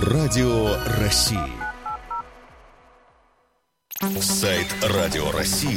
Радио России. Сайт Радио России.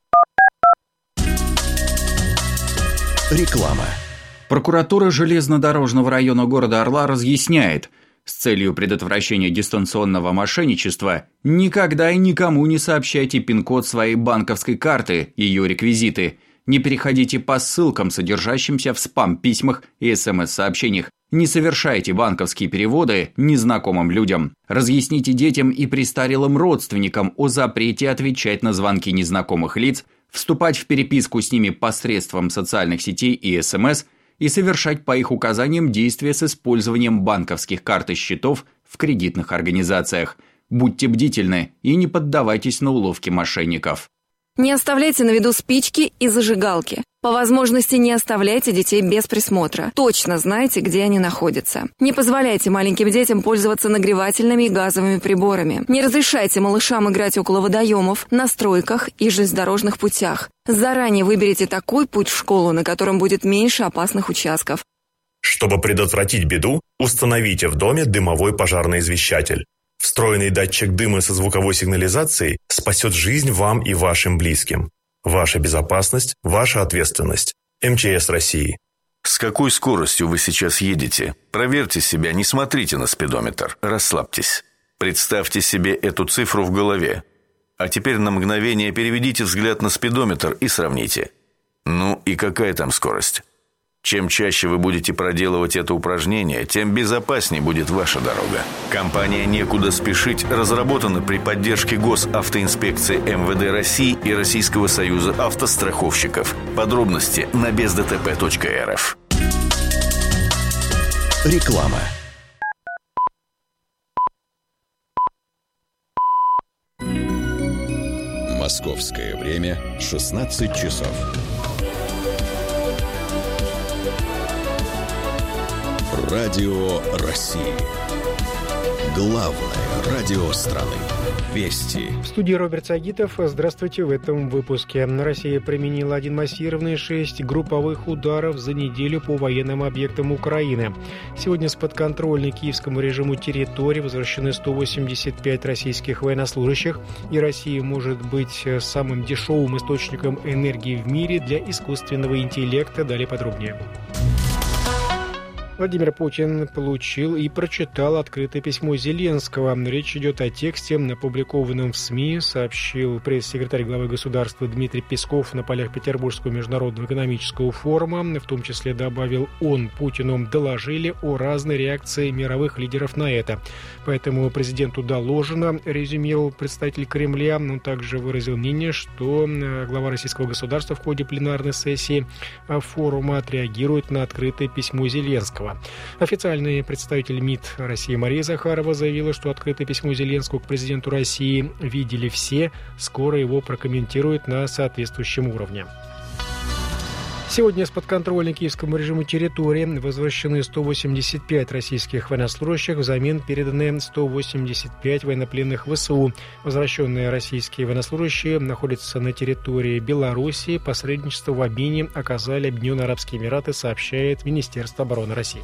Реклама. Прокуратура железнодорожного района города Орла разъясняет, с целью предотвращения дистанционного мошенничества никогда и никому не сообщайте пин-код своей банковской карты, ее реквизиты. Не переходите по ссылкам, содержащимся в спам-письмах и СМС-сообщениях. Не совершайте банковские переводы незнакомым людям. Разъясните детям и престарелым родственникам о запрете отвечать на звонки незнакомых лиц, вступать в переписку с ними посредством социальных сетей и СМС и совершать по их указаниям действия с использованием банковских карт и счетов в кредитных организациях. Будьте бдительны и не поддавайтесь на уловки мошенников. Не оставляйте на виду спички и зажигалки. По возможности не оставляйте детей без присмотра. Точно знайте, где они находятся. Не позволяйте маленьким детям пользоваться нагревательными и газовыми приборами. Не разрешайте малышам играть около водоемов, на стройках и железнодорожных путях. Заранее выберите такой путь в школу, на котором будет меньше опасных участков. Чтобы предотвратить беду, установите в доме дымовой пожарный извещатель. Встроенный датчик дыма со звуковой сигнализацией спасет жизнь вам и вашим близким. Ваша безопасность – ваша ответственность. МЧС России. С какой скоростью вы сейчас едете? Проверьте себя, не смотрите на спидометр, расслабьтесь. Представьте себе эту цифру в голове. А теперь на мгновение переведите взгляд на спидометр и сравните. Ну и какая там скорость? Чем чаще вы будете проделывать это упражнение, тем безопаснее будет ваша дорога. Компания «Некуда спешить» разработана при поддержке Госавтоинспекции МВД России и Российского союза автостраховщиков. Подробности на бездтп.рф. Реклама. Московское время 16 часов. Радио России. Главное радио страны. Вести. В студии Роберт Сагитов. Здравствуйте. В этом выпуске. Россия применила 1 массированный 6 групповых ударов за неделю по военным объектам Украины. Сегодня с подконтрольной киевскому режиму территории возвращены 185 российских военнослужащих. И Россия может быть самым дешевым источником энергии в мире для искусственного интеллекта. Далее подробнее. Владимир Путин получил и прочитал открытое письмо Зеленского. Речь идет о тексте, опубликованном в СМИ, сообщил пресс-секретарь главы государства Дмитрий Песков на полях Петербургского международного экономического форума. В том числе, добавил он, Путину доложили о разной реакции мировых лидеров на это. Поэтому президенту доложено, резюмировал представитель Кремля. Он также выразил мнение, что глава российского государства в ходе пленарной сессии форума отреагирует на открытое письмо Зеленского. Официальный представитель МИД России Мария Захарова заявила, что открытое письмо Зеленского к президенту России видели все, скоро его прокомментируют на соответствующем уровне. Сегодня с подконтрольной киевскому режиму территории возвращены 185 российских военнослужащих, взамен переданы 185 военнопленных ВСУ. Возвращенные российские военнослужащие находятся на территории Белоруссии. Посредничество в обмене оказали Объединенные Арабские Эмираты, сообщает Министерство обороны России.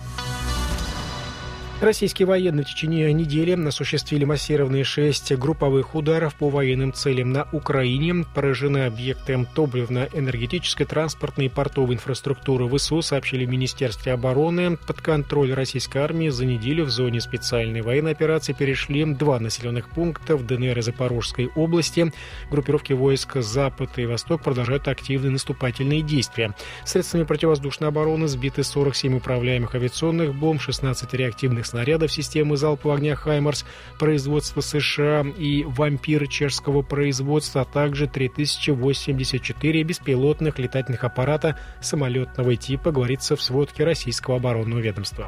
Российские военные в течение недели осуществили массированные 6 групповых ударов по военным целям на Украине. Поражены объекты топливно-энергетической, транспортной и портовой инфраструктуры ВСУ, сообщили в Министерстве обороны. Под контроль российской армии за неделю в зоне специальной военной операции перешли 2 населенных пункта в ДНР и Запорожской области. Группировки войск Запад и Восток продолжают активные наступательные действия. Средствами противовоздушной обороны сбиты 47 управляемых авиационных бомб, 16 реактивных снарядов системы залпового огня «Хаймарс» производства США и «Вампир» чешского производства, а также 3084 беспилотных летательных аппарата самолетного типа, говорится в сводке российского оборонного ведомства.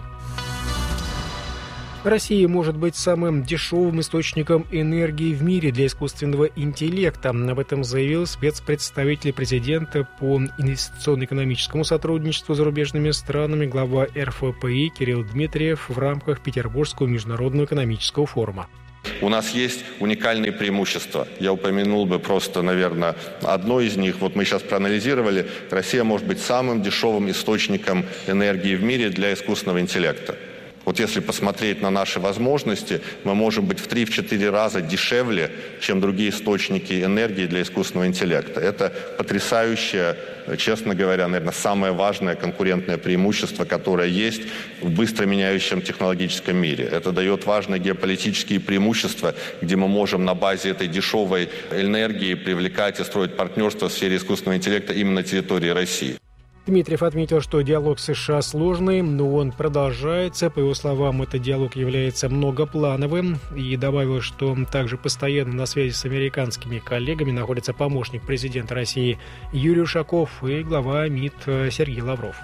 Россия может быть самым дешевым источником энергии в мире для искусственного интеллекта. Об этом заявил спецпредставитель президента по инвестиционно-экономическому сотрудничеству с зарубежными странами, глава РФПИ Кирилл Дмитриев в рамках Петербургского международного экономического форума. У нас есть уникальные преимущества. Я упомянул бы просто, наверное, одно из них. Вот мы сейчас проанализировали. Россия может быть самым дешевым источником энергии в мире для искусственного интеллекта. Вот если посмотреть на наши возможности, мы можем быть в 3-4 раза дешевле, чем другие источники энергии для искусственного интеллекта. Это потрясающее, честно говоря, наверное, самое важное конкурентное преимущество, которое есть в быстро меняющем технологическом мире. Это дает важные геополитические преимущества, где мы можем на базе этой дешевой энергии привлекать и строить партнерство в сфере искусственного интеллекта именно на территории России. Дмитриев отметил, что диалог с США сложный, но он продолжается. По его словам, этот диалог является многоплановым. И добавил, что также постоянно на связи с американскими коллегами находится помощник президента России Юрий Ушаков и глава МИД Сергей Лавров.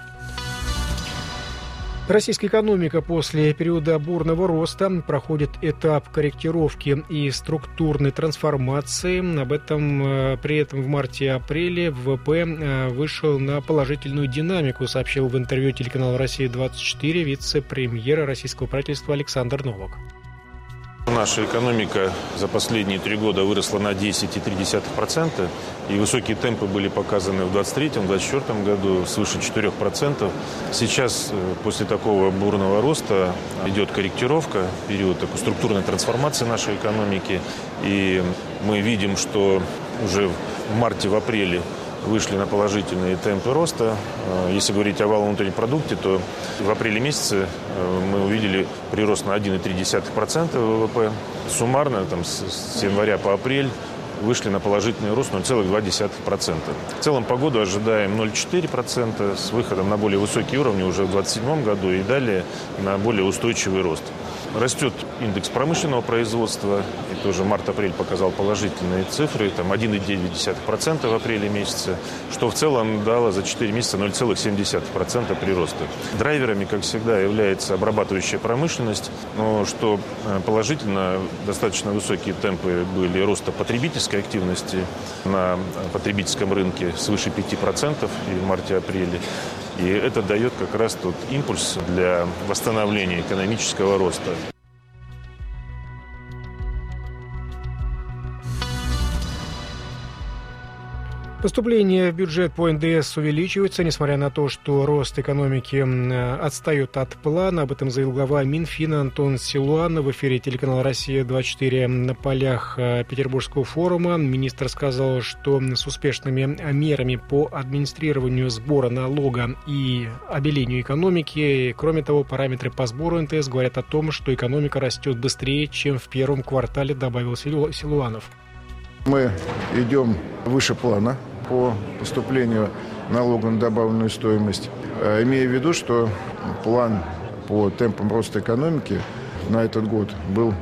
Российская экономика после периода бурного роста проходит этап корректировки и структурной трансформации. При этом в марте-апреле ВВП вышел на положительную динамику, сообщил в интервью телеканалу «Россия-24» вице-премьер российского правительства Александр Новак. Наша экономика за последние 3 года выросла на 10,3%, и высокие темпы были показаны в 2023-2024 году, свыше 4%. Сейчас, после такого бурного роста, идет корректировка, период такой структурной трансформации нашей экономики, и мы видим, что уже в марте, в апреле вышли на положительные темпы роста. Если говорить о валовом внутреннем продукте, то в апреле месяце мы увидели прирост на 1,3% ВВП. Суммарно с января по апрель вышли на положительный рост 0,2%. В целом по году ожидаем 0,4% с выходом на более высокие уровни уже в 2027 году и далее на более устойчивый рост. Растет индекс промышленного производства, и тоже март-апрель показал положительные цифры, 1,9% в апреле месяце, что в целом дало за 4 месяца 0,7% прироста. Драйверами, как всегда, является обрабатывающая промышленность, но что положительно, достаточно высокие темпы были роста потребительской активности на потребительском рынке свыше 5% и в марте-апреле. И это дает как раз тот импульс для восстановления экономического роста. Поступления в бюджет по НДС увеличиваются, несмотря на то, что рост экономики отстает от плана. Об этом заявил глава Минфина Антон Силуанов в эфире телеканала «Россия-24» на полях Петербургского форума. Министр сказал, что с успешными мерами по администрированию сбора налога и обелению экономики, кроме того, параметры по сбору НДС говорят о том, что экономика растет быстрее, чем в первом квартале, добавил Силуанов. Мы идем выше плана по поступлению налога на добавленную стоимость, имея в виду, что план по темпам роста экономики на этот год был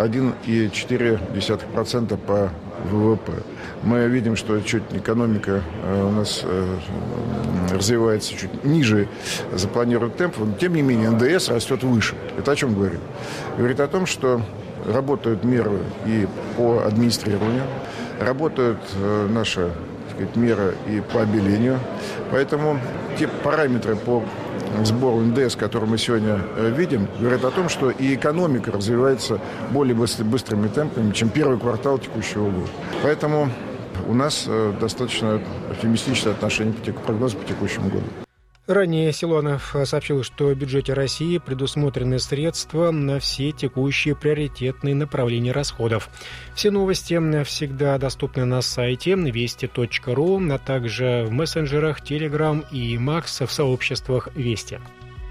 1,4% по ВВП. Мы видим, что экономика у нас развивается чуть ниже запланированных темпов, но тем не менее НДС растет выше. Это о чем говорит? Говорит о том, что работают меры и по администрированию, работают наши меры и по обелению. Поэтому те параметры по сбору НДС, которые мы сегодня видим, говорят о том, что и экономика развивается более быстрыми темпами, чем первый квартал текущего года. Поэтому у нас достаточно оптимистичное отношение к прогнозу по текущему году. Ранее Силуанов сообщил, что в бюджете России предусмотрены средства на все текущие приоритетные направления расходов. Все новости всегда доступны на сайте вести.ру, а также в мессенджерах Telegram и Макс в сообществах Вести.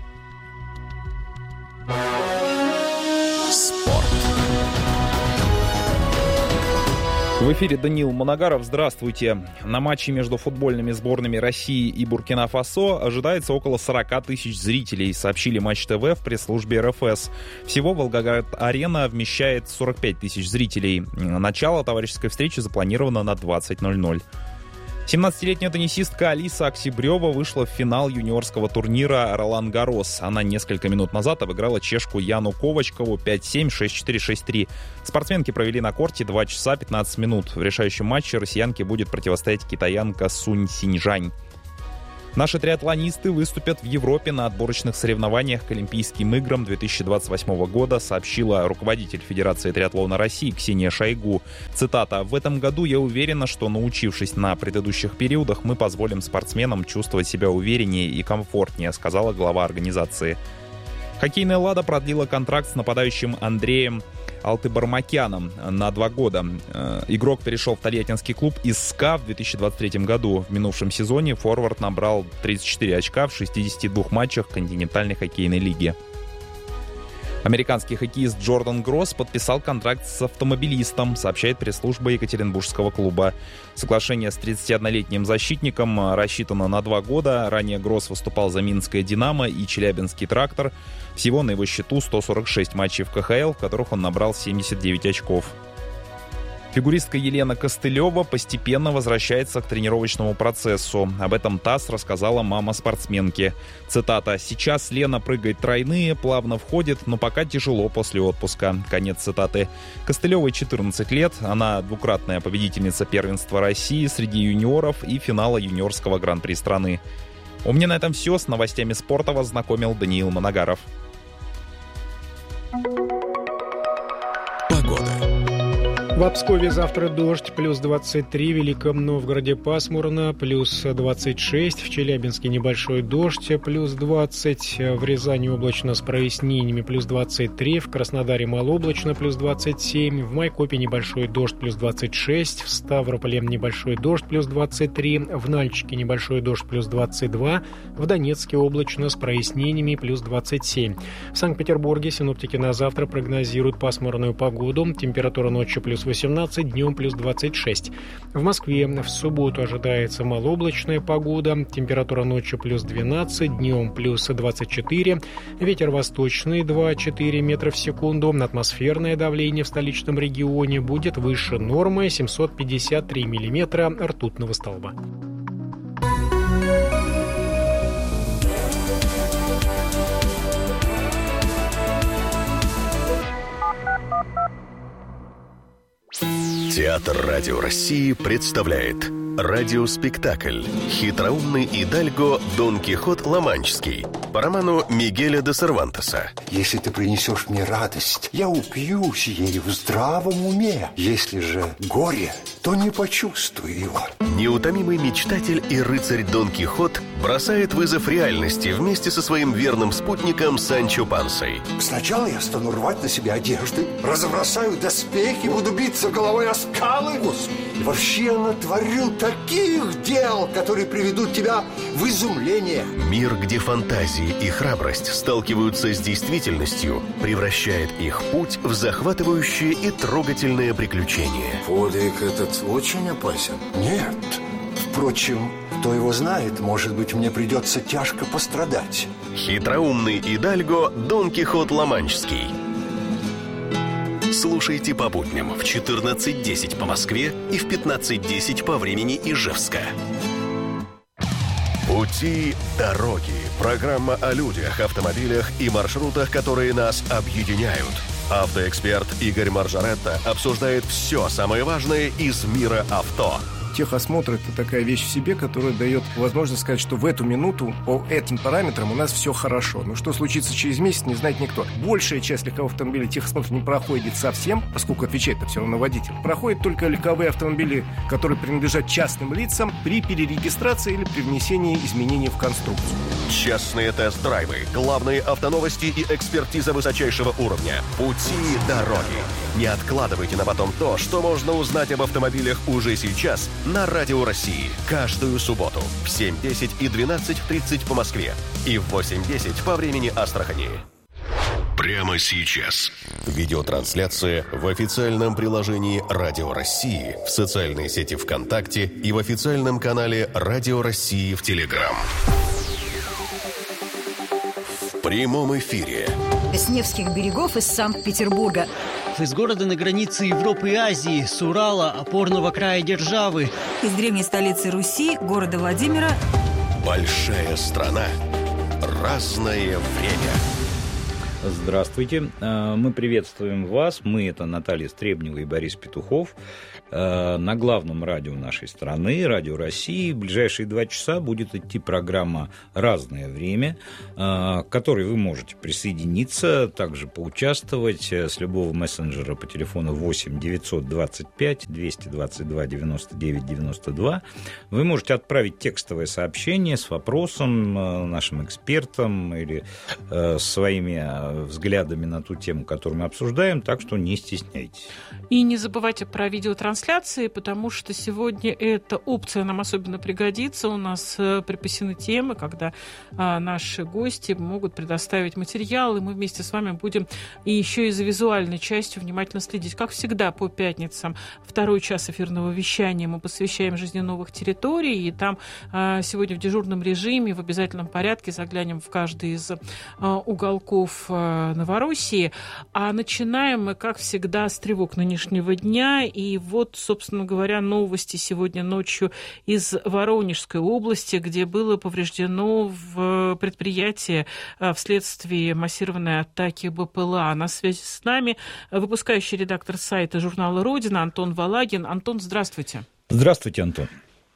В эфире Даниил Манагаров. Здравствуйте. На матче между футбольными сборными России и Буркина-Фасо ожидается около 40 тысяч зрителей, сообщили Матч ТВ в пресс-службе РФС. Всего Волгоград-арена вмещает 45 тысяч зрителей. Начало товарищеской встречи запланировано на 20:00. 17-летняя теннисистка Алиса Оксебрева вышла в финал юниорского турнира «Ролан-Гаррос». Она несколько минут назад обыграла чешку Яну Ковачкову 5-7, 6-4, 6-3. Спортсменки провели на корте 2 часа 15 минут. В решающем матче россиянке будет противостоять китаянка Сунь Синьжань. Наши триатлонисты выступят в Европе на отборочных соревнованиях к Олимпийским играм 2028 года, сообщила руководитель Федерации триатлона России Ксения Шойгу. Цитата: «В этом году я уверена, что, научившись на предыдущих периодах, мы позволим спортсменам чувствовать себя увереннее и комфортнее», сказала глава организации. Хоккейная «Лада» продлила контракт с нападающим Андреем Алтыбармакяном на 2 года. Игрок перешел в тольяттинский клуб из СКА в 2023 году. В минувшем сезоне форвард набрал 34 очка в 62 матчах континентальной хоккейной лиги. Американский хоккеист Джордан Гросс подписал контракт с автомобилистом, сообщает пресс-служба Екатеринбургского клуба. Соглашение с 31-летним защитником рассчитано на 2 года. Ранее Гросс выступал за Минское «Динамо» и Челябинский «Трактор». Всего на его счету 146 матчей в КХЛ, в которых он набрал 79 очков. Фигуристка Елена Костылева постепенно возвращается к тренировочному процессу. Об этом ТАСС рассказала мама спортсменки. Цитата: «Сейчас Лена прыгает тройные, плавно входит, но пока тяжело после отпуска». Конец цитаты. Костылевой 14 лет. Она двукратная победительница первенства России среди юниоров и финала юниорского гран-при страны. У меня на этом все. С новостями спорта вас знакомил Даниил Моногаров. В Обскове завтра дождь, плюс 23, в Великом Новгороде пасмурно, плюс 26, в Челябинске небольшой дождь, плюс 20, в Рязани облачно с прояснениями, плюс 23, в Краснодаре малооблачно, плюс 27, в Майкопе небольшой дождь, плюс 26, в Ставрополе небольшой дождь, плюс 23, в Нальчике небольшой дождь, плюс 22, в Донецке облачно с прояснениями, плюс 27. В Санкт-Петербурге синоптики на завтра прогнозируют пасмурную погоду, температура ночью плюс 18, днем плюс 26. В Москве в субботу ожидается малооблачная погода, температура ночью плюс 12, днем плюс 24, ветер восточный 2-4 метра в секунду, атмосферное давление в столичном регионе будет выше нормы 753 миллиметра ртутного столба. Театр Радио России представляет радиоспектакль «Хитроумный идальго Дон Кихот Ла-Манческий» по роману Мигеля де Сервантеса. Если ты принесешь мне радость, я упьюсь ею в здравом уме. Если же горе, то не почувствую его. Неутомимый мечтатель и рыцарь Дон Кихот бросает вызов реальности вместе со своим верным спутником Санчо Пансой. Сначала я стану рвать на себе одежды, разбросаю доспехи, буду биться головой о скалы. И вообще я натворил таких дел, которые приведут тебя в изумление. Мир, где фантазии и храбрость сталкиваются с действительностью, превращает их путь в захватывающее и трогательное приключение. Подвиг этот очень опасен. Нет. Впрочем, кто его знает, может быть, мне придется тяжко пострадать. Хитроумный идальго Дон Кихот Ла-Манческий. Слушайте по будням в 14:10 по Москве и в 15:10 по времени Ижевска. Пути дороги. Программа о людях, автомобилях и маршрутах, которые нас объединяют. Автоэксперт Игорь Маржаретто обсуждает все самое важное из мира авто. Техосмотр – это такая вещь в себе, которая дает возможность сказать, что в эту минуту по этим параметрам у нас все хорошо. Но что случится через месяц, не знает никто. Большая часть легковых автомобилей техосмотр не проходит совсем, поскольку отвечает-то все равно водитель. Проходят только легковые автомобили, которые принадлежат частным лицам при перерегистрации или при внесении изменений в конструкцию. Частные тест-драйвы, главные автоновости и экспертиза высочайшего уровня. Пути дороги. Не откладывайте на потом то, что можно узнать об автомобилях уже сейчас на Радио России. Каждую субботу в 7:10 и 12:30 по Москве и в 8:10 по времени Астрахани. Прямо сейчас. Видеотрансляция в официальном приложении Радио России, в социальной сети ВКонтакте и в официальном канале Радио России в Телеграм. В прямом эфире. С Невских берегов из Санкт-Петербурга. Из города на границе Европы и Азии, с Урала, опорного края державы. Из древней столицы Руси, города Владимира. Большая страна. Разное время. Здравствуйте. Мы приветствуем вас. Мы — это Наталья Стребнева и Борис Петухов. на главном радио нашей страны, Радио России. В ближайшие 2 часа будет идти программа «Разное время», к которой вы можете присоединиться, также поучаствовать с любого мессенджера по телефону 8 925 222 99 92. Вы можете отправить текстовое сообщение с вопросом нашим экспертам или своими взглядами на ту тему, которую мы обсуждаем, так что не стесняйтесь. И не забывайте про видеотрансляции, потому что сегодня эта опция нам особенно пригодится. У нас припасены темы, когда наши гости могут предоставить материал, и мы вместе с вами будем и еще и за визуальной частью внимательно следить. Как всегда, по пятницам 2 час эфирного вещания мы посвящаем жизни новых территорий, и там сегодня в дежурном режиме, в обязательном порядке заглянем в каждый из уголков Новороссии. А начинаем мы, как всегда, с тревог нынешнего дня. И вот, собственно говоря, новости сегодня ночью из Воронежской области, где было повреждено в предприятие вследствие массированной атаки БПЛА. На связи с нами выпускающий редактор сайта журнала «Родина» Антон Валагин. Антон, здравствуйте. Здравствуйте, Антон.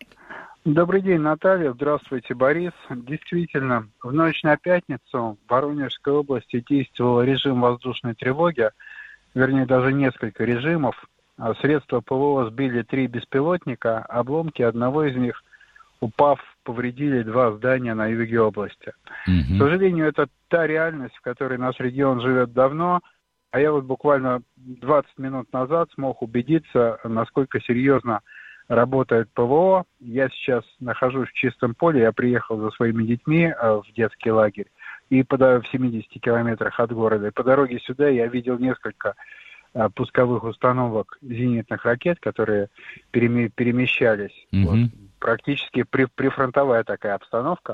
Добрый день, Наталья. Здравствуйте, Борис. Действительно, в ночь на пятницу в Воронежской области действовал режим воздушной тревоги, вернее, даже несколько режимов. Средства ПВО сбили 3 беспилотника, обломки одного из них, упав, повредили 2 здания на юге области. К сожалению, это та реальность, в которой наш регион живет давно, а я вот буквально 20 минут назад смог убедиться, насколько серьезно работает ПВО. Я сейчас нахожусь в Чистом поле, я приехал за своими детьми в детский лагерь и в 70 километрах от города. И по дороге сюда я видел несколько пусковых установок зенитных ракет, которые перемещались. Вот, практически прифронтовая такая обстановка.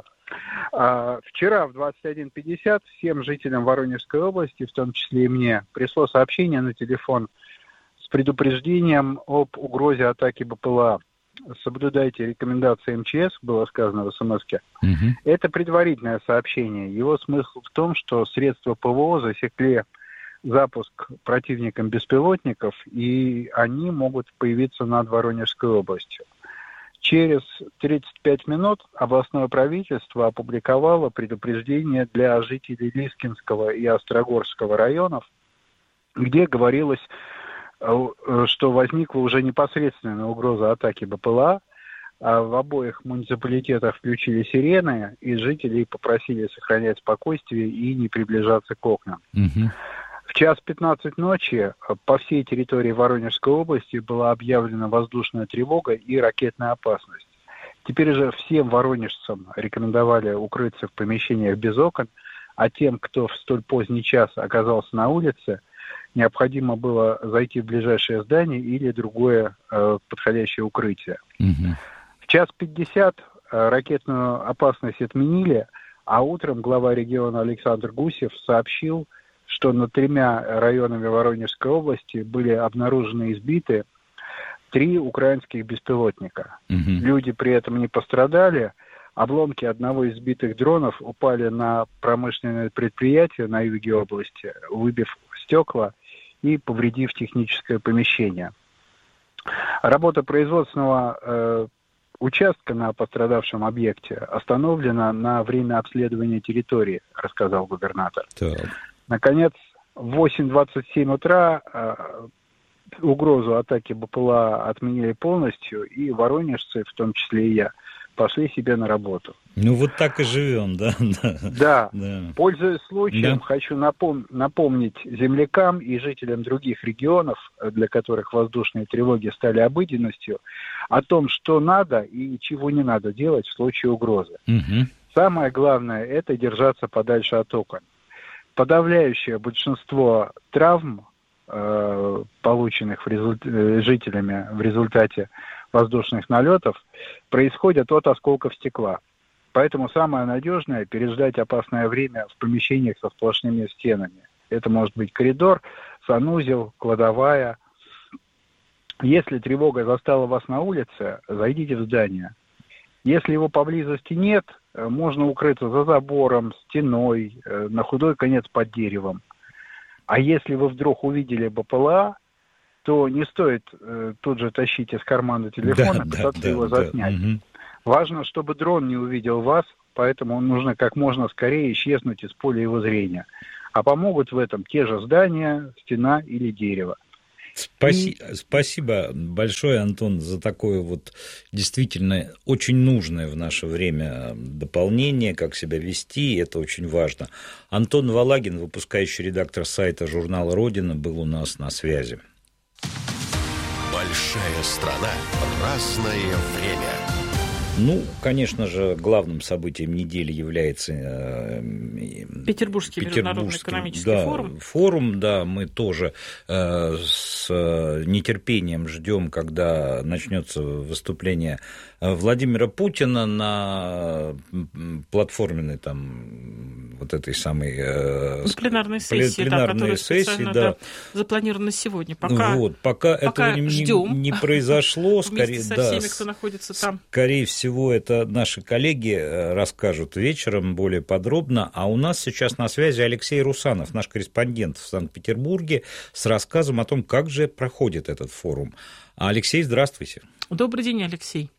Вчера в 21:50 всем жителям Воронежской области, в том числе и мне, пришло сообщение на телефон с предупреждением об угрозе атаки БПЛА. Соблюдайте рекомендации МЧС, было сказано в СМС-ке. Это предварительное сообщение. Его смысл в том, что средства ПВО засекли запуск противником беспилотников, и они могут появиться над Воронежской областью. Через 35 минут областное правительство опубликовало предупреждение для жителей Лискинского и Острогорского районов, где говорилось, что возникла уже непосредственная угроза атаки БПЛА. В обоих муниципалитетах включили сирены, и жителей попросили сохранять спокойствие и не приближаться к окнам. В 1:15 ночи по всей территории Воронежской области была объявлена воздушная тревога и ракетная опасность. Теперь же всем воронежцам рекомендовали укрыться в помещениях без окон, а тем, кто в столь поздний час оказался на улице, необходимо было зайти в ближайшее здание или другое подходящее укрытие. В 1:50 ракетную опасность отменили, а утром глава региона Александр Гусев сообщил, что над 3 районами Воронежской области были обнаружены и сбиты 3 украинских беспилотника. Люди при этом не пострадали. Обломки одного из сбитых дронов упали на промышленное предприятие на юге области, выбив стекла и повредив техническое помещение. Работа производственного участка на пострадавшем объекте остановлена на время обследования территории, рассказал губернатор. Наконец, в 8:27 утра угрозу атаки БПЛА отменили полностью, и воронежцы, в том числе и я, пошли себе на работу. Ну, вот так и живем, да? Да. Пользуясь случаем, хочу напомнить землякам и жителям других регионов, для которых воздушные тревоги стали обыденностью, о том, что надо и чего не надо делать в случае угрозы. Самое главное – это держаться подальше от окон. Подавляющее большинство травм, полученных жителями в результате воздушных налетов, происходят от осколков стекла. Поэтому самое надежное – переждать опасное время в помещениях со сплошными стенами. Это может быть коридор, санузел, кладовая. Если тревога застала вас на улице, зайдите в здание. Если его поблизости нет, можно укрыться за забором, стеной, на худой конец под деревом. А если вы вдруг увидели БПЛА, то не стоит тут же тащить из кармана телефон и пытаться его заснять. Угу. Важно, чтобы дрон не увидел вас, поэтому нужно как можно скорее исчезнуть из поля его зрения. А помогут в этом те же здания, стена или дерево. Спасибо большое, Антон, за такое вот действительно очень нужное в наше время дополнение, как себя вести, это очень важно. Антон Валагин, выпускающий редактор сайта журнала «Родина», был у нас на связи. Большая страна, разное время. Ну, конечно же, главным событием недели является Петербургский международный экономический форум. Да, мы тоже с нетерпением ждем, когда начнется выступление Владимира Путина на платформенной там вот этой самой пленарной сессии, которая специально запланирована сегодня. Пока этого не произошло, вместе со всеми, кто находится там. Скорее всего, это наши коллеги расскажут вечером более подробно. А у нас сейчас на связи Алексей Русанов, наш корреспондент в Санкт-Петербурге, с рассказом о том, как же проходит этот форум. Алексей, здравствуйте. Добрый день, Алексей.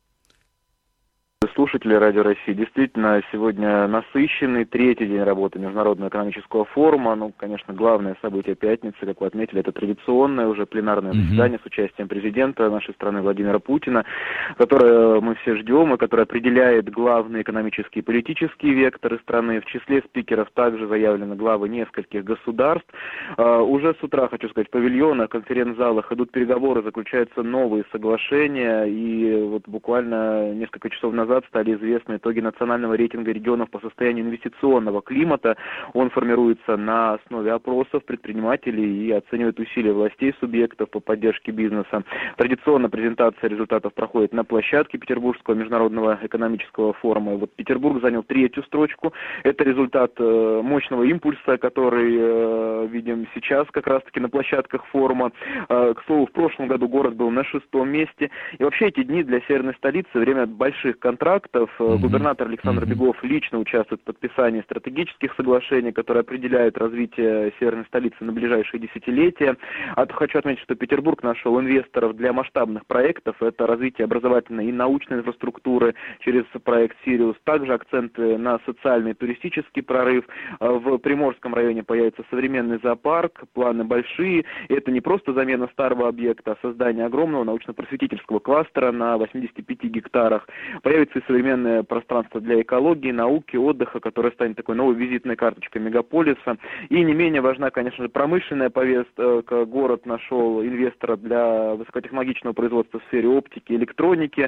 Слушатели Радио России, действительно, сегодня насыщенный третий день работы Международного экономического форума. Ну, конечно, главное событие пятницы, как вы отметили, это традиционное уже пленарное заседание с участием президента нашей страны Владимира Путина, которое мы все ждем и которое определяет главные экономические и политические векторы страны. В числе спикеров также заявлены главы нескольких государств. Уже с утра, хочу сказать, в павильонах, конференц-залах идут переговоры, заключаются новые соглашения, и вот буквально несколько часов назад стали известны итоги национального рейтинга регионов по состоянию инвестиционного климата. Он формируется на основе опросов предпринимателей и оценивает усилия властей субъектов по поддержке бизнеса. Традиционно презентация результатов проходит на площадке Петербургского международного экономического форума. Вот Петербург занял третью строчку. Это результат мощного импульса, который видим сейчас как раз-таки на площадках форума. К слову, в прошлом году город был на 6-м месте. И вообще эти дни для северной столицы время больших контрактов. Губернатор Александр Беглов лично участвует в подписании стратегических соглашений, которые определяют развитие северной столицы на ближайшие десятилетия. Хочу отметить, что Петербург нашел инвесторов для масштабных проектов. Это развитие образовательной и научной инфраструктуры через проект «Сириус». Также акценты на социальный и туристический прорыв. В Приморском районе появится современный зоопарк, планы большие. И это не просто замена старого объекта, а создание огромного научно-просветительского кластера на 85 гектарах. Появится и современное пространство для экологии, науки, отдыха, которое станет такой новой визитной карточкой мегаполиса. И не менее важна, конечно же, промышленная повестка. Город нашел инвестора для высокотехнологичного производства в сфере оптики, электроники.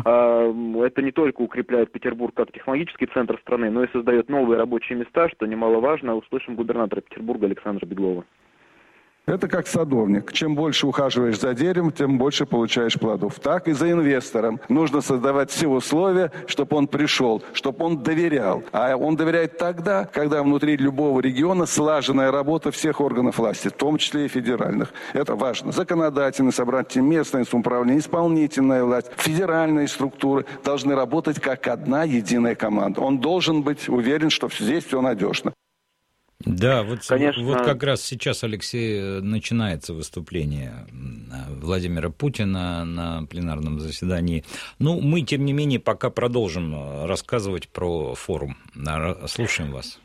Это не только укрепляет Петербург как технологический центр страны, но и создает новые рабочие места, что немаловажно. Услышим губернатора Петербурга Александра Беглова. Это как садовник. Чем больше ухаживаешь за деревом, тем больше получаешь плодов. Так и за инвестором. Нужно создавать все условия, чтобы он пришел, чтобы он доверял. А он доверяет тогда, когда внутри любого региона слаженная работа всех органов власти, в том числе и федеральных. Это важно. Законодательное собрание, местное самоуправление, исполнительная власть, федеральные структуры должны работать как одна единая команда. Он должен быть уверен, что здесь все надежно. Да, вот как раз сейчас, Алексей, начинается выступление Владимира Путина на пленарном заседании. Ну, мы, тем не менее, пока продолжим рассказывать про форум. Слушаем вас.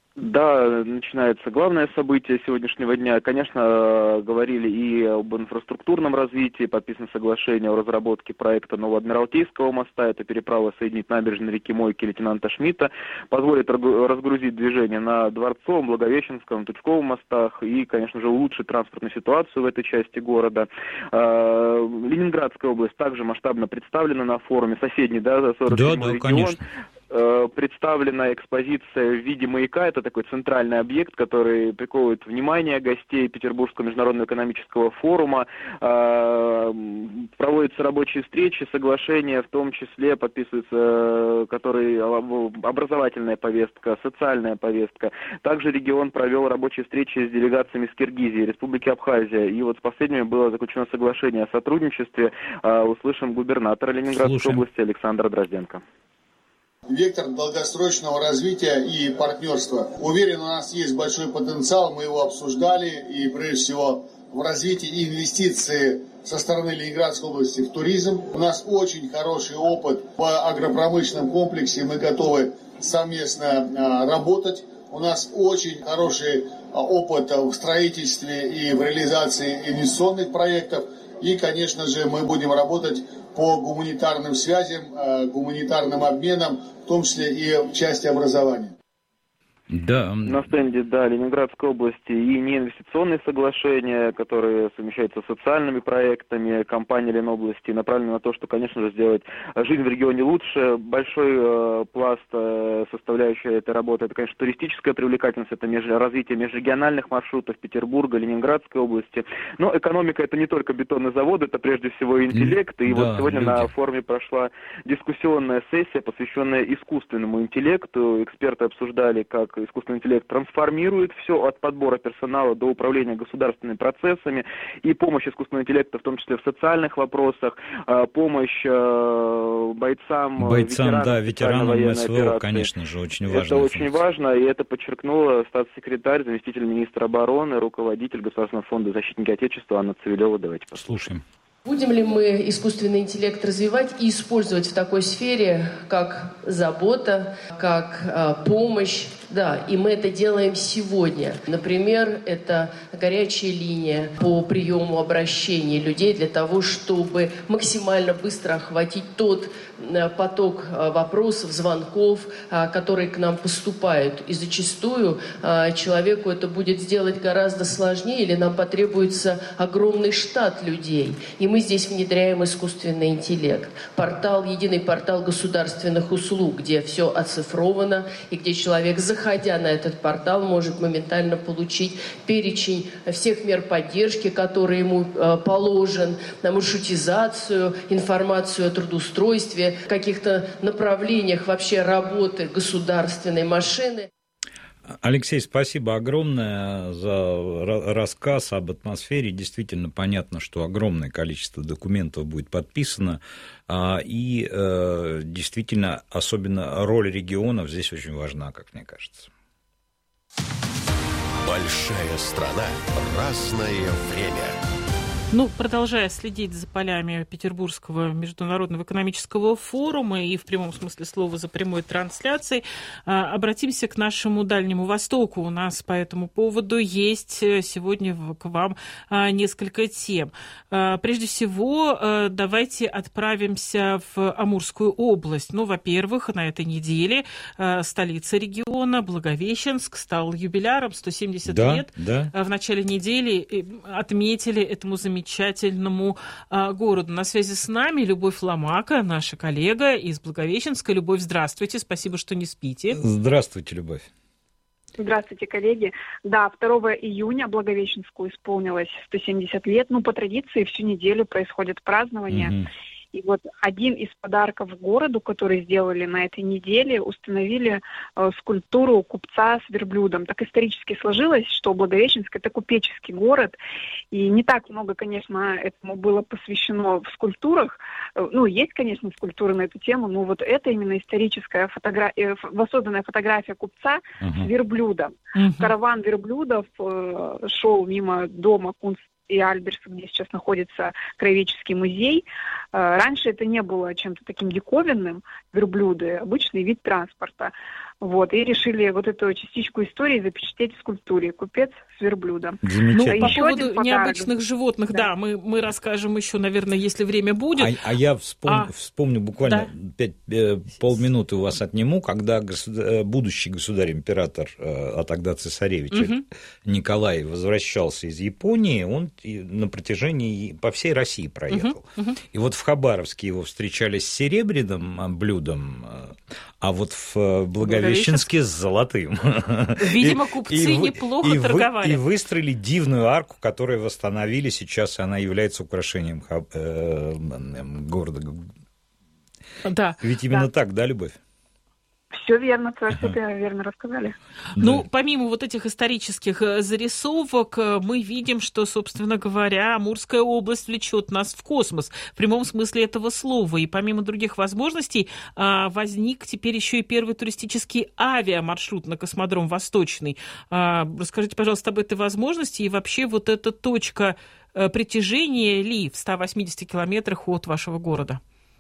Да, начинается главное событие сегодняшнего дня. Конечно, говорили и об инфраструктурном развитии, подписано соглашение о разработке проекта Новоадмиралтейского моста. Это переправа соединит набережные реки Мойки лейтенанта Шмидта, позволит разгрузить движение на Дворцовом, Благовещенском, Тучковом мостах и, конечно же, улучшить транспортную ситуацию в этой части города. Ленинградская область также масштабно представлена на форуме, соседний, да, 47-й регион. Конечно. Представлена экспозиция в виде маяка. Это такой центральный объект, который приковывает внимание гостей Петербургского международного экономического форума. Проводятся рабочие встречи, соглашения, в том числе подписываются, которые образовательная повестка, социальная повестка. Также регион провел рабочие встречи с делегациями с Киргизии, Республики Абхазия. И вот с последними было заключено соглашение о сотрудничестве. Услышим губернатора Ленинградской области Александра Дрозденко. Вектор долгосрочного развития и партнерства. Уверен, у нас есть большой потенциал, мы его обсуждали, и прежде всего в развитии и инвестиции со стороны Ленинградской области в туризм. У нас очень хороший опыт в агропромышленном комплексе, мы готовы совместно работать. У нас очень хороший опыт в строительстве и в реализации инвестиционных проектов. И, конечно же, мы будем работать по гуманитарным связям, гуманитарным обменам, в том числе и в части образования. Да. На стенде, Ленинградской области и неинвестиционные соглашения, которые совмещаются с социальными проектами компании Ленобласти, направлены на то, что, конечно же, сделать жизнь в регионе лучше. Большой пласт составляющей этой работы, это, конечно, туристическая привлекательность, это развитие межрегиональных маршрутов Петербурга, Ленинградской области. Но экономика — это не только бетонный завод, это прежде всего интеллект. И вот сегодня на форуме прошла дискуссионная сессия, посвященная искусственному интеллекту. Эксперты обсуждали, как искусственный интеллект трансформирует все от подбора персонала до управления государственными процессами и помощь искусственного интеллекта, в том числе в социальных вопросах, помощь бойцам ветеранам СВО, операции. Конечно же, очень важно. Это очень важно, и это подчеркнула статс-секретарь, заместитель министра обороны, руководитель Государственного фонда защитники Отечества Анна Цивилева. Давайте послушаем. Будем ли мы искусственный интеллект развивать и использовать в такой сфере, как забота, как помощь? Да, и мы это делаем сегодня. Например, это горячая линия по приему обращений людей для того, чтобы максимально быстро охватить тот поток вопросов, звонков, которые к нам поступают. И зачастую человеку это будет сделать гораздо сложнее, или нам потребуется огромный штат людей. И мы здесь внедряем искусственный интеллект. Единый портал государственных услуг, где все оцифровано, и где человек, заходя на этот портал, может моментально получить перечень всех мер поддержки, которые ему положен, на маршрутизацию, информацию о трудоустройстве, каких-то направлениях вообще работы государственной машины. Алексей, спасибо огромное за рассказ об атмосфере. Действительно понятно, что огромное количество документов будет подписано. И действительно, особенно роль регионов здесь очень важна, как мне кажется. Большая страна, разное время. Продолжая следить за полями Петербургского международного экономического форума и в прямом смысле слова за прямой трансляцией, обратимся к нашему Дальнему Востоку. У нас по этому поводу есть сегодня к вам несколько тем. Прежде всего, давайте отправимся в Амурскую область. Во-первых, на этой неделе столица региона, Благовещенск, стал юбиляром, 170 лет. Да. В начале недели отметили этому замечательному городу. На связи с нами Любовь Ломака, наша коллега из Благовещенска. Любовь, здравствуйте, спасибо, что не спите. Здравствуйте, Любовь. Здравствуйте, коллеги. Да, 2 июня Благовещенску исполнилось 170 лет. По традиции всю неделю происходит празднование. Угу. И вот один из подарков городу, который сделали на этой неделе, установили скульптуру купца с верблюдом. Так исторически сложилось, что Благовещенск — это купеческий город, и не так много, конечно, этому было посвящено в скульптурах. Есть, конечно, скульптуры на эту тему, но вот это именно историческая воссозданная фотография купца с верблюдом. Караван верблюдов шел мимо дома Кунст и Альберса, где сейчас находится краеведческий музей. Раньше это не было чем-то таким диковинным, верблюды, обычный вид транспорта. И решили вот эту частичку истории запечатлеть в скульптуре «Купец с верблюдом». По поводу необычных животных, да, мы расскажем еще, наверное, если время будет. Я вспомню буквально полминуты у вас отниму, когда будущий государь-император, а тогда цесаревич Николай возвращался из Японии, он на протяжении по всей России проехал. И вот в Хабаровске его встречали с серебряным блюдом, а вот в Благовещенске с золотым. Видимо, купцы неплохо торговали. И выстроили дивную арку, которую восстановили сейчас, и она является украшением города. Да. Ведь именно так, да, Любовь? Все верно, верно рассказали. Ну, помимо вот этих исторических зарисовок, мы видим, что, собственно говоря, Амурская область влечет нас в космос, в прямом смысле этого слова. И помимо других возможностей, возник теперь еще и первый туристический авиамаршрут на космодром Восточный. Расскажите, пожалуйста, об этой возможности и вообще вот эта точка притяжения ли в 180 километрах от вашего города?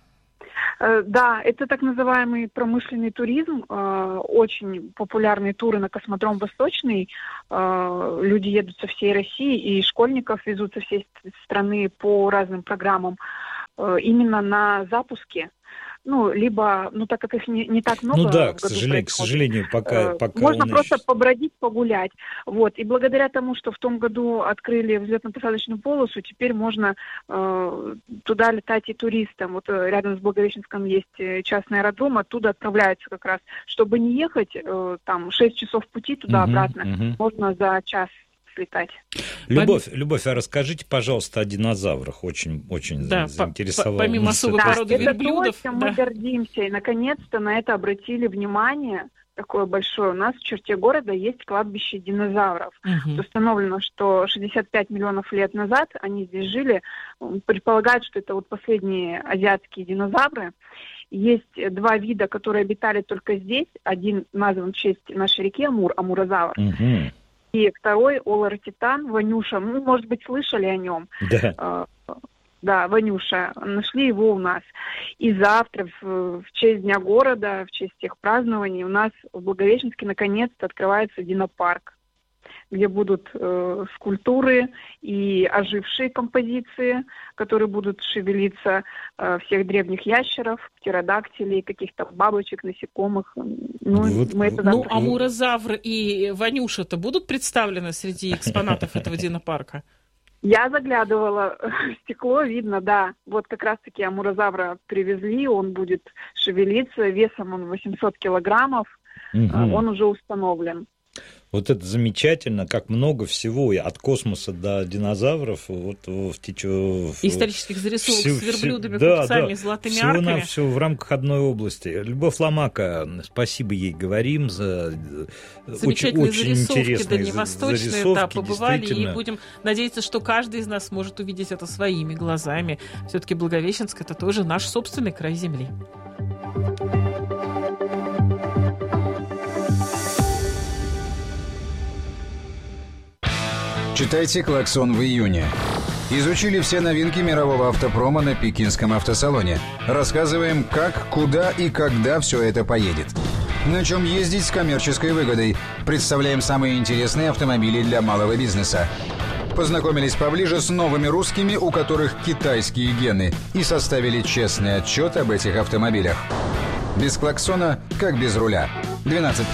Да, это так называемый промышленный туризм, очень популярные туры на космодром Восточный. Люди едут со всей России, и школьников везут со всей страны по разным программам именно на запуске. Либо, так как их не так много... Ну да, к сожалению, пока можно просто побродить, погулять. Вот. И благодаря тому, что в том году открыли взлетно-посадочную полосу, теперь можно туда летать и туристам. Вот рядом с Благовещенском есть частный аэродром, оттуда отправляются как раз. Чтобы не ехать, 6 часов пути туда-обратно, можно за час слетать. Любовь, а расскажите, пожалуйста, о динозаврах. Очень заинтересовало. Помимо особой породы верблюдов. Это то, чем мы гордимся. И, наконец-то, на это обратили внимание такое большое. У нас в черте города есть кладбище динозавров. Установлено, что 65 миллионов лет назад они здесь жили. Предполагают, что это вот последние азиатские динозавры. Есть 2 вида, которые обитали только здесь. Один назван в честь нашей реки Амур, амурозавр. И второй олоротитан, Ванюша, может быть, слышали о нем. Да, Ванюша, нашли его у нас. И завтра, в честь Дня города, в честь тех празднований, у нас в Благовещенске наконец-то открывается динопарк, где будут скульптуры и ожившие композиции, которые будут шевелиться всех древних ящеров, птеродактилей, каких-то бабочек, насекомых. Амурозавр и Ванюша-то будут представлены среди экспонатов этого динопарка? Я заглядывала, в стекло видно, да. Вот как раз-таки амурозавра привезли, он будет шевелиться, весом он 800 килограммов, он уже установлен. Вот это замечательно, как много всего, от космоса до динозавров. Исторических зарисовок с верблюдами, купцами, золотыми арками. Всего в рамках одной области. Любовь Ломака, спасибо ей говорим за замечательные очень зарисовки дальневосточные. Да, побывали, и будем надеяться, что каждый из нас может увидеть это своими глазами. Все-таки Благовещенск — это тоже наш собственный край земли. Читайте «Клаксон» в июне. Изучили все новинки мирового автопрома на Пекинском автосалоне. Рассказываем, как, куда и когда все это поедет. На чем ездить с коммерческой выгодой. Представляем самые интересные автомобили для малого бизнеса. Познакомились поближе с новыми русскими, у которых китайские гены, и составили честный отчет об этих автомобилях. Без клаксона, как без руля. 12+.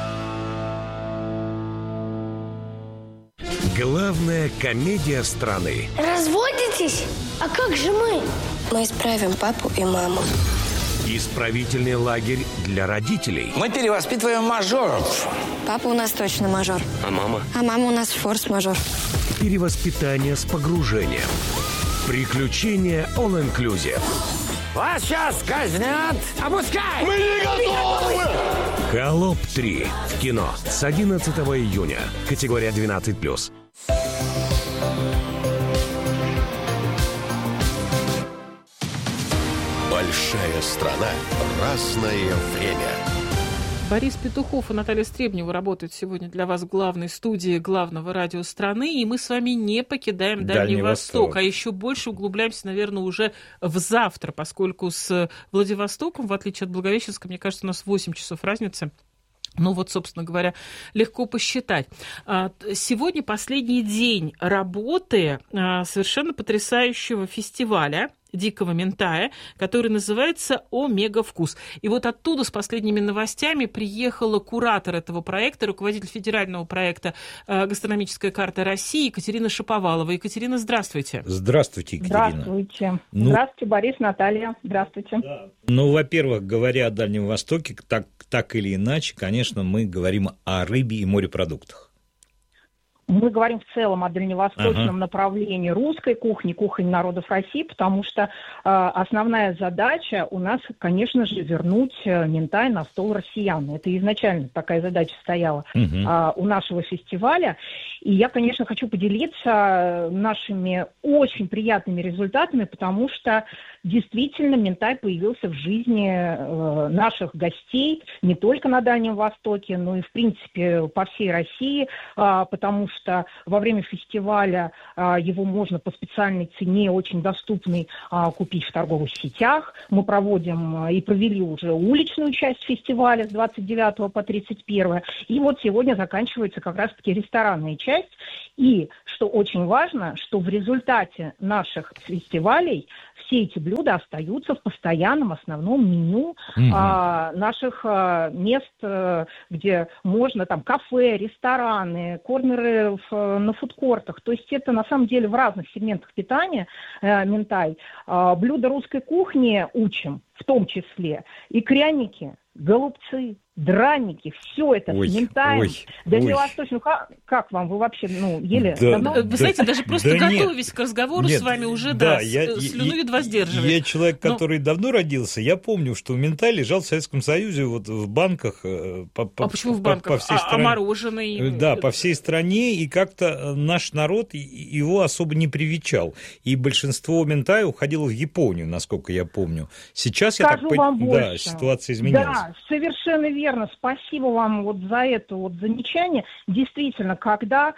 Главная комедия страны. Разводитесь? А как же мы? Мы исправим папу и маму. Исправительный лагерь для родителей. Мы перевоспитываем мажоров. Папа у нас точно мажор. А мама? А мама у нас форс-мажор. Перевоспитание с погружением. Приключения all inclusive. Вас сейчас казнят. Опускай! Мы не готовы! «Холоп 3» в кино с 11 июня. Категория 12+. Большая страна. Разное время. Борис Петухов и Наталья Стребнева работают сегодня для вас в главной студии главного радио страны, и мы с вами не покидаем Дальний Восток, а еще больше углубляемся, наверное, уже в завтра, поскольку с Владивостоком, в отличие от Благовещенска, мне кажется, у нас 8 часов разницы. Собственно говоря, легко посчитать. Сегодня последний день работы совершенно потрясающего фестиваля дикого минтая, который называется «Омега-вкус». И вот оттуда с последними новостями приехала куратор этого проекта, руководитель федерального проекта «Гастрономическая карта России» Екатерина Шаповалова. Екатерина, здравствуйте. Здравствуйте, Екатерина. Здравствуйте. Здравствуйте, Борис, Наталья. Здравствуйте. Во-первых, говоря о Дальнем Востоке, так или иначе, конечно, мы говорим о рыбе и морепродуктах. Мы говорим в целом о дальневосточном направлении русской кухни, кухни народов России, потому что основная задача у нас, конечно же, вернуть минтай на стол россиян. Это изначально такая задача стояла у нашего фестиваля. И я, конечно, хочу поделиться нашими очень приятными результатами, потому что действительно минтай появился в жизни наших гостей не только на Дальнем Востоке, но и, в принципе, по всей России, потому что во время фестиваля его можно по специальной цене, очень доступной, купить в торговых сетях. Мы проводим и провели уже уличную часть фестиваля с 29 по 31. И вот сегодня заканчивается как раз-таки ресторанная часть. И, что очень важно, что в результате наших фестивалей все эти блюда остаются в постоянном основном меню наших мест, где можно, там, кафе, рестораны, корнеры на фудкортах. То есть это на самом деле в разных сегментах питания минтай. Блюда русской кухни учим, в том числе и пряники, голубцы, драники, все это с ментаем. Дальневосточный, как вам? Вы вообще, ели? Вы знаете, даже просто готовясь к разговору с вами уже, слюну едва сдерживает. Я человек, который давно родился, я помню, что минтай лежал в Советском Союзе вот в банках. Почему в банках? По всей стране. Мороженое? Да, по всей стране, и как-то наш народ его особо не привечал. И большинство минтая уходило в Японию, насколько я помню. Сейчас, Скажу вам больше. Ситуация изменилась. Да, совершенно верно. Спасибо вам вот за это вот замечание. Действительно, когда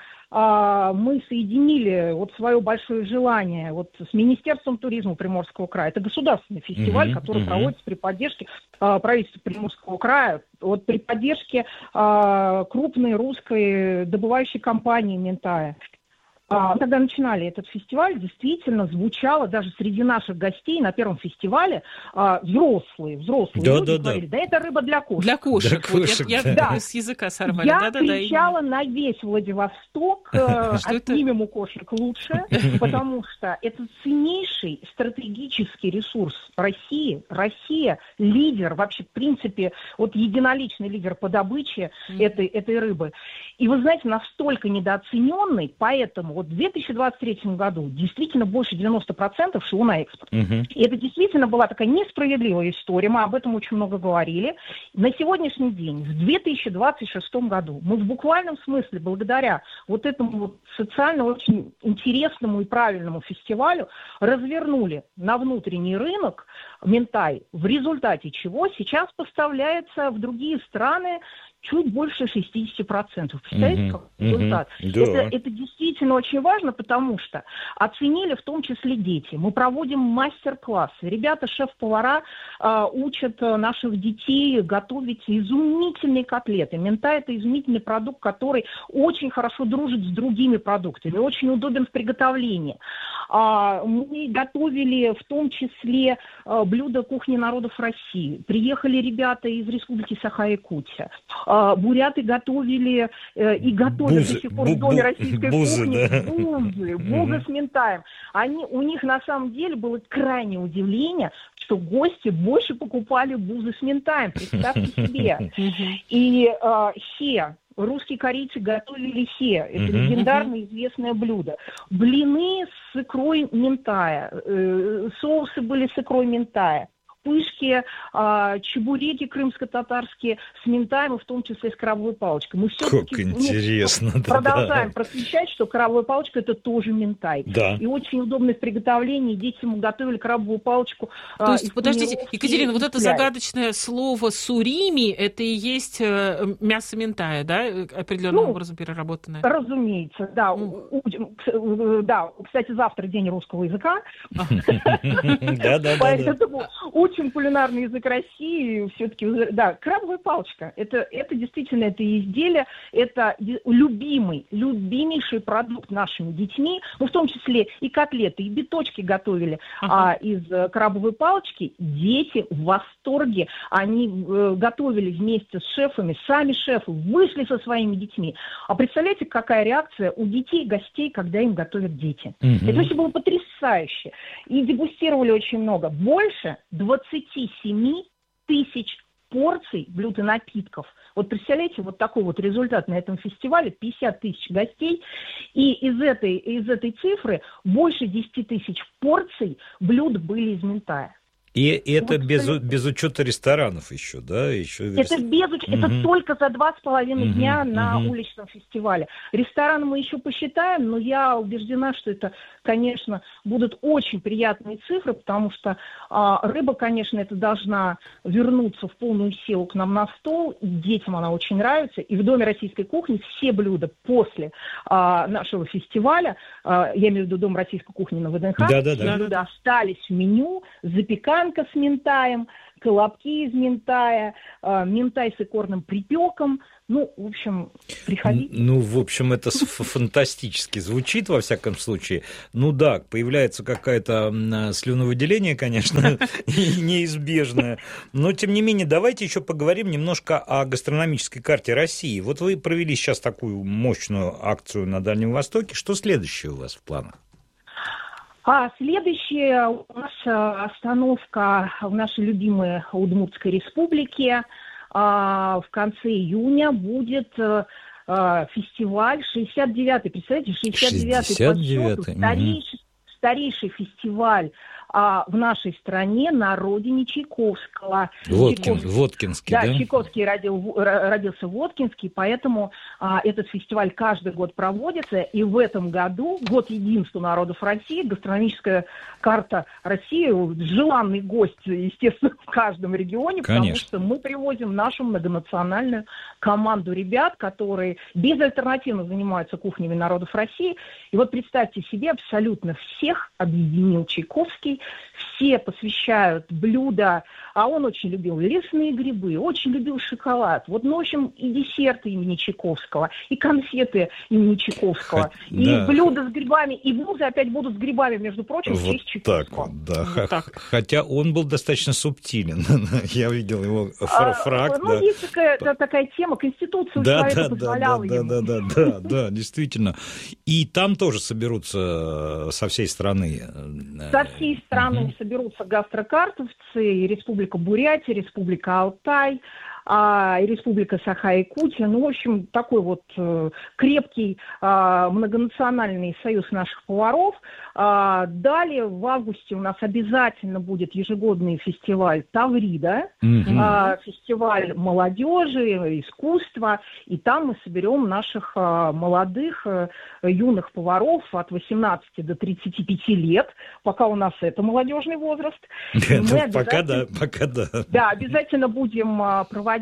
мы соединили вот свое большое желание вот с Министерством туризма Приморского края, это государственный фестиваль, который проводится при поддержке правительства Приморского края, вот при поддержке крупной русской добывающей компании минтая. Когда начинали этот фестиваль, действительно звучало даже среди наших гостей на первом фестивале взрослые люди говорили, да это рыба для кошек. Для кошек. Я с языка сорвали. Я кричала на весь Владивосток, отнимем у кошек лучше, потому что это ценнейший стратегический ресурс России. Россия лидер, вообще в принципе, вот единоличный лидер по добыче этой рыбы. И вы знаете, настолько недооцененный, поэтому вот в 2023 году действительно больше 90% шло на экспорт. И это действительно была такая несправедливая история, мы об этом очень много говорили. На сегодняшний день, в 2026 году, мы в буквальном смысле, благодаря вот этому вот социально очень интересному и правильному фестивалю, развернули на внутренний рынок минтай, в результате чего сейчас поставляется в другие страны чуть больше 60%. Представляете, какой результат? Это действительно очень важно, потому что оценили в том числе дети. Мы проводим мастер-классы. Ребята, шеф-повара учат наших детей готовить изумительные котлеты. Минтай – это изумительный продукт, который очень хорошо дружит с другими продуктами, очень удобен в приготовлении. Мы готовили в том числе блюда кухни народов России. Приехали ребята из Республики Саха-Якутия. Буряты готовили и готовят до сих пор в Доме российской кухни бузы с минтаем. У них на самом деле было крайнее удивление, что гости больше покупали бузы с минтаем. Представьте себе. И хе. Русские корейцы готовили хе. Это легендарное известное блюдо. Блины с икрой минтая. Соусы были с икрой минтая. Пышки, чебуреки крымско-татарские с минтаем, в том числе с крабовой палочкой. Мы все-таки продолжаем просвещать, что крабовая палочка – это тоже минтай. Да. И очень удобно в приготовлении. Дети мы готовили крабовую палочку. То есть, подождите, Екатерина, вот это загадочное слово «сурими» – это и есть мясо минтая, да? Определенным образом переработанное? Разумеется, да. Да, кстати, завтра день русского языка. Поэтому учим кулинарный язык России, все-таки, да, крабовая палочка. Это действительно это изделие, это любимейший продукт нашими детьми, в том числе и котлеты, и биточки готовили из крабовой палочки. Дети в восторге, они готовили вместе с шефами, сами шефы вышли со своими детьми. А представляете, какая реакция у детей, гостей, когда им готовят дети? Это все было потрясающе. И дегустировали очень много. Больше 27 тысяч порций блюд и напитков. Вот представляете, вот такой вот результат на этом фестивале, 50 тысяч гостей, и из этой цифры больше 10 тысяч порций блюд были из Минтая. И это без учета ресторанов еще, да? Это только за 2,5 дня на уличном фестивале. Рестораны мы еще посчитаем, но я убеждена, что это, конечно, будут очень приятные цифры, потому что рыба, конечно, это должна вернуться в полную силу к нам на стол. Детям она очень нравится. И в Доме российской кухни все блюда после нашего фестиваля, я имею в виду Дом российской кухни на ВДНХ, все блюда остались в меню, запеканка с минтаем, колобки из минтая, минтай с икорным припеком. Ну, в общем, приходите. Ну, в общем, это фантастически звучит, во всяком случае. Ну да, появляется какое-то слюновыделение, конечно, неизбежное. Но, тем не менее, давайте еще поговорим немножко о гастрономической карте России. Вот вы провели сейчас такую мощную акцию на Дальнем Востоке. Что следующее у вас в планах? Следующая у нас остановка в нашей любимой Удмуртской республике. В конце июня будет фестиваль 69-й. Представляете, 69-й старейший фестиваль в нашей стране на родине Чайковского. Воткинский, да? Да, Чайковский родился в Воткинске, поэтому этот фестиваль каждый год проводится, и в этом году, год единства народов России, гастрономическая карта России, желанный гость, естественно, в каждом регионе, потому что мы привозим нашу многонациональную команду ребят, которые безальтернативно занимаются кухнями народов России. И вот представьте себе, абсолютно всех объединил Чайковский, все посвящают блюда, а он очень любил лесные грибы, очень любил шоколад. Вот, ну, в общем, и десерты имени Чайковского, и конфеты имени Чайковского, и блюда с грибами, и блюда опять будут с грибами, между прочим, в честь Чайковского. Вот так. Хотя он был достаточно субтилен. Я видел его фраг. Есть такая тема, Конституция у человека позволяла ему. Да, действительно. И там тоже соберутся со всей страны. Со всей страны соберутся гастрокартовцы, Республика Бурятия, Республика Алтай, Республика Саха-Якутия. Ну, в общем, такой вот крепкий многонациональный союз наших поваров. Далее в августе у нас обязательно будет ежегодный фестиваль Таврида, фестиваль молодежи, искусства. И там мы соберем наших молодых, юных поваров от 18 до 35 лет, пока у нас это молодежный возраст. Пока да. Да, обязательно будем проводить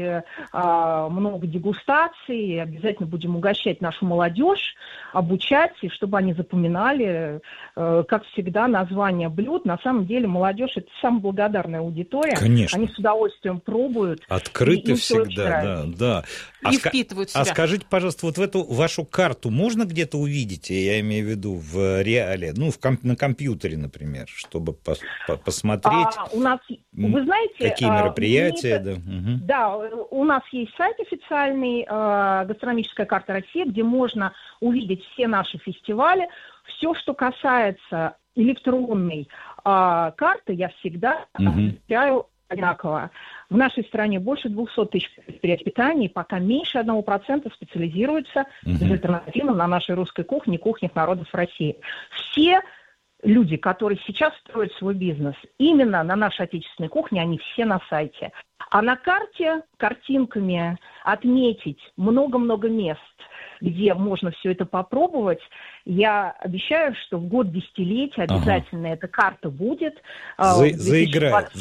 много дегустаций, обязательно будем угощать нашу молодежь, обучать, и чтобы они запоминали, как всегда, названия блюд. На самом деле молодежь — это самая благодарная аудитория. Конечно. Они с удовольствием пробуют. Открыты всегда, да. И впитывают себя. А скажите, пожалуйста, вот в эту вашу карту можно где-то увидеть, я имею в виду в реале, на компьютере, например, чтобы посмотреть, у нас, вы знаете, какие мероприятия? Да, у нас есть сайт официальный, «Гастрономическая карта России», где можно увидеть все наши фестивали. Все, что касается электронной карты, я всегда отвечаю одинаково. В нашей стране больше 200 тысяч предприятий питания, пока меньше 1% специализируются безальтернативно на нашей русской кухне, кухнях народов России. Все люди, которые сейчас строят свой бизнес именно на нашей отечественной кухне, они все на сайте. А на карте картинками отметить много-много мест, где можно все это попробовать. Я обещаю, что в год десятилетия обязательно эта карта будет. Заиграет.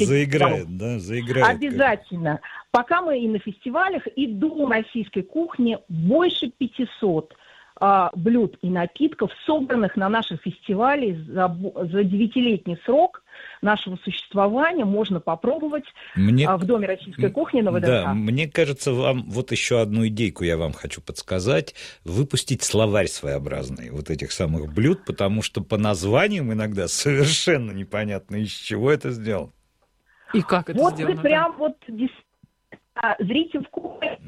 Обязательно. Пока мы и на фестивалях, и Дом российской кухни, больше 500 блюд и напитков, собранных на наших фестивалях за 9-летний срок нашего существования, можно попробовать в Доме российской кухни на ВДНХ. Да, мне кажется, вам вот еще одну идейку я вам хочу подсказать. Выпустить словарь своеобразный вот этих самых блюд, потому что по названиям иногда совершенно непонятно, из чего это сделано. И как это вот сделано? Вот вы прям вот зрите в кухне.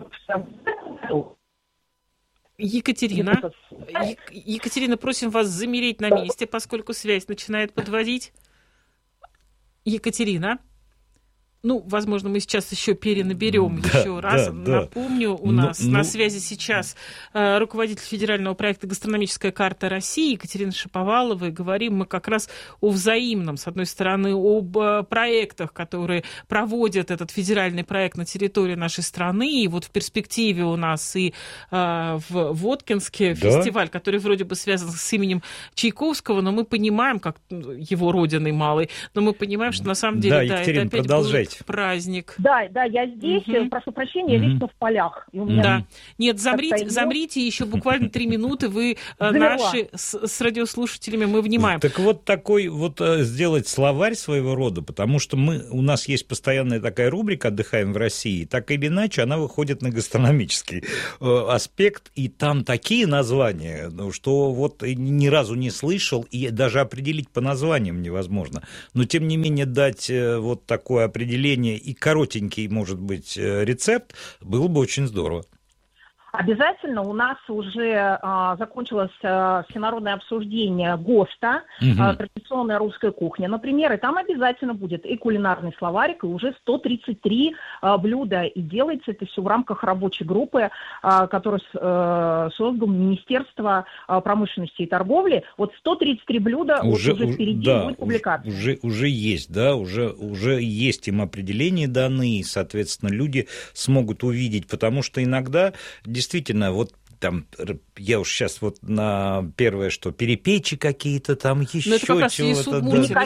Екатерина, просим вас замереть на месте, поскольку связь начинает подводить. Екатерина? возможно, мы сейчас еще перенаберем еще раз. Напомню, у нас на связи сейчас руководитель федерального проекта «Гастрономическая карта России» Екатерина Шаповалова. И говорим мы как раз о взаимном, с одной стороны, об проектах, которые проводят этот федеральный проект на территории нашей страны. И вот в перспективе у нас и в Воткинске фестиваль, который вроде бы связан с именем Чайковского, но мы понимаем, как его родиной малой, но мы понимаем, что на самом деле, Екатерина, это опять будет праздник. Да, я здесь, прошу прощения, я вечно в полях. Нет, замрите еще буквально 3 минуты, вы наши с радиослушателями, мы внимаем. Так вот такой вот сделать словарь своего рода, потому что у нас есть постоянная такая рубрика «Отдыхаем в России», так или иначе она выходит на гастрономический аспект, и там такие названия, что вот ни разу не слышал, и даже определить по названиям невозможно. Но, тем не менее, дать вот такое определение и коротенький, может быть, рецепт было бы очень здорово. Обязательно. У нас уже закончилось всенародное обсуждение ГОСТа, традиционная русская кухня, например, и там обязательно будет и кулинарный словарик, и уже 133 блюда. И делается это все в рамках рабочей группы, которую создало Министерство промышленности и торговли. Вот 133 блюда уже впереди будет публикация. Уже есть, уже есть им определения данные, и, соответственно, люди смогут увидеть, потому что иногда действительно, вот там, я уж сейчас вот на первое, что перепечи какие-то там, еще чего-то.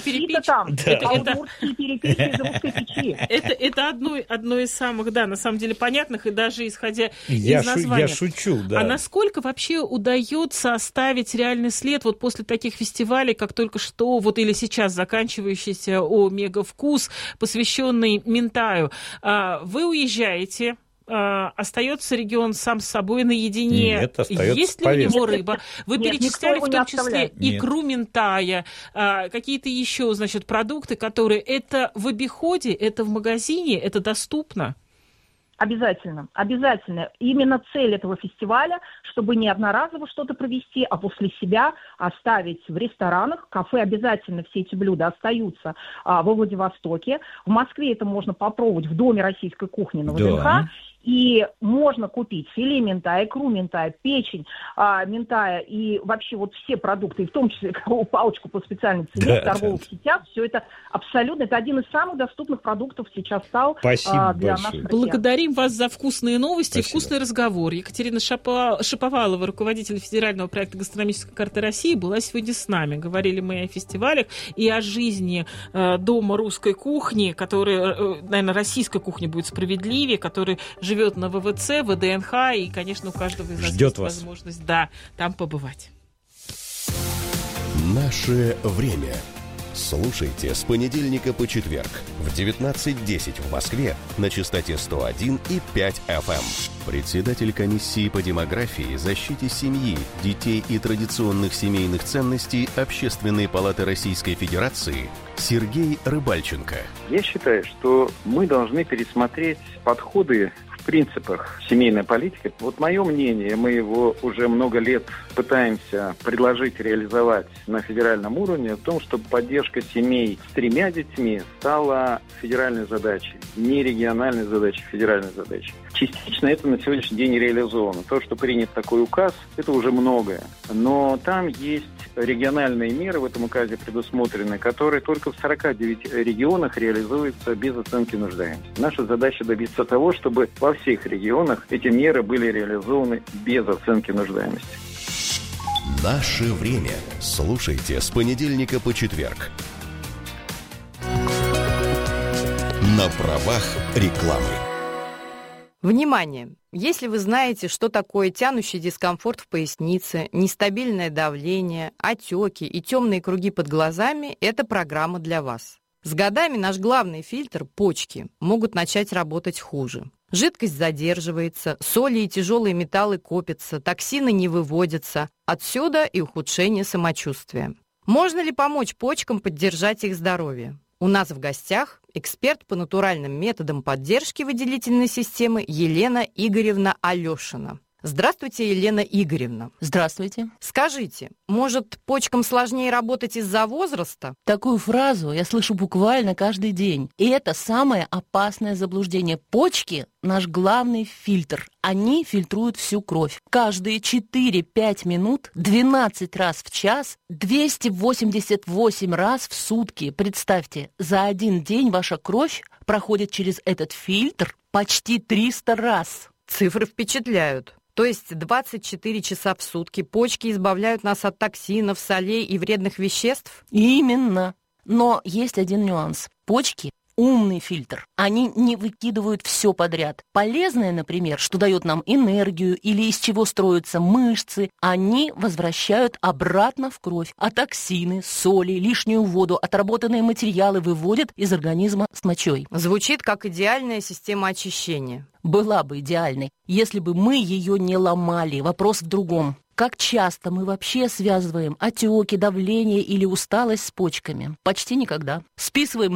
Это одно из самых, на самом деле, понятных, и даже исходя из названия. Я шучу, да. А насколько вообще удается оставить реальный след вот после таких фестивалей, как только что, вот или сейчас заканчивающийся «Омега-вкус», посвященный Минтаю? Вы уезжаете, остается регион сам с собой наедине. Нет, остается есть ли у него рыба? Вы перечисляли в том числе икру Минтая, какие-то еще, продукты, которые это в обиходе, это в магазине, это доступно? Обязательно. Именно цель этого фестиваля, чтобы не одноразово что-то провести, а после себя оставить в ресторанах. Кафе обязательно все эти блюда остаются во Владивостоке. В Москве это можно попробовать в Доме российской кухни на ВДНХ. И можно купить филе минтая, икру минтая, печень минтая и вообще вот все продукты, в том числе палочку по специальной цене в торговых сетях. Все это абсолютно, это один из самых доступных продуктов сейчас стал для наших россиян. Благодарим вас за вкусные новости и вкусный разговор. Екатерина Шаповалова, руководитель федерального проекта «Гастрономическая карта России», была сегодня с нами. Говорили мы о фестивалях и о жизни Дома русской кухни, который, наверное, российской кухни будет справедливее, который живет на ВВЦ, ВДНХ, и, конечно, у каждого из нас есть возможность там побывать. Наше время. Слушайте с понедельника по четверг в 19:10 в Москве на частоте 101,5 FM. Председатель комиссии по демографии, защите семьи, детей и традиционных семейных ценностей Общественной палаты Российской Федерации Сергей Рыбальченко. Я считаю, что мы должны пересмотреть подходы в принципах семейной политики. Вот мое мнение, мы его уже много лет пытаемся предложить, реализовать на федеральном уровне, в том, чтобы поддержка семей с 3 детьми стала федеральной задачей, не региональной задачей, федеральной задачей. Частично это на сегодняшний день реализовано. То, что принят такой указ, это уже многое. Но там есть региональные меры в этом указе предусмотрены, которые только в 49 регионах реализуются без оценки нуждаемости. Наша задача добиться того, чтобы во всех регионах эти меры были реализованы без оценки нуждаемости. Наше время. Слушайте с понедельника по четверг. На правах рекламы. Внимание! Если вы знаете, что такое тянущий дискомфорт в пояснице, нестабильное давление, отеки и темные круги под глазами, это программа для вас. С годами наш главный фильтр, почки, могут начать работать хуже. Жидкость задерживается, соли и тяжелые металлы копятся, токсины не выводятся. Отсюда и ухудшение самочувствия. Можно ли помочь почкам поддержать их здоровье? У нас в гостях эксперт по натуральным методам поддержки выделительной системы Елена Игоревна Алешина. Здравствуйте, Елена Игоревна. Здравствуйте. Скажите, может, почкам сложнее работать из-за возраста? Такую фразу я слышу буквально каждый день. И это самое опасное заблуждение. Почки – наш главный фильтр. Они фильтруют всю кровь. Каждые 4-5 минут, 12 раз в час, 288 раз в сутки. Представьте, за один день ваша кровь проходит через этот фильтр почти 300 раз. Цифры впечатляют. То есть 24 часа в сутки почки избавляют нас от токсинов, солей и вредных веществ? Именно. Но есть один нюанс. Почки – умный фильтр. Они не выкидывают все подряд. Полезное, например, что дает нам энергию или из чего строятся мышцы, они возвращают обратно в кровь. А токсины, соли, лишнюю воду, отработанные материалы выводят из организма с мочой. Звучит как идеальная система очищения. Была бы идеальной, если бы мы ее не ломали. Вопрос в другом. Как часто мы вообще связываем отеки, давление или усталость с почками? Почти никогда. Списываем